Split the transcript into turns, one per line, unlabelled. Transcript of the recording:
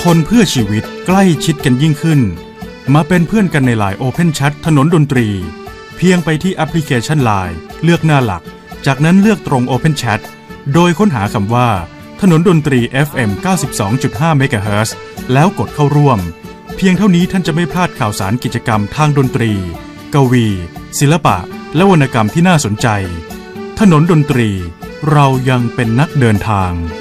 คนเพื่อชีวิตใกล้ชิดกันยิ่งขึ้นมาเป็นเพื่อนกันใน LINE Open Chat ถนนดนตรีเพียงไปที่แอปพลิเคชัน LINE เลือกหน้าหลักจากนั้นเลือกตรง Open Chat โดยค้นหาคำว่าถนนดนตรี FM 92.5 MHz แล้วกดเข้าร่วมเพียงเท่านี้ท่านจะไม่พลาดข่าวสารกิจกรรมทางดนตรีกวีศิลปะและวรรณกรรมที่น่าสนใจถนนดนตรีเรายังเป็นนักเดินทาง